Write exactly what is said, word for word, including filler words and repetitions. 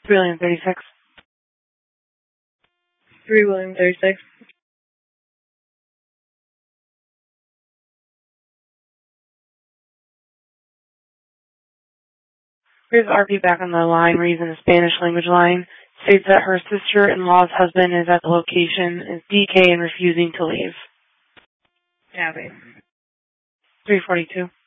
three William thirty-six. three William thirty-six. Here's R P back on the line. We're using the Spanish language line. States that her sister-in-law's husband is at the location, is D K and refusing to leave. Copy. three forty-two.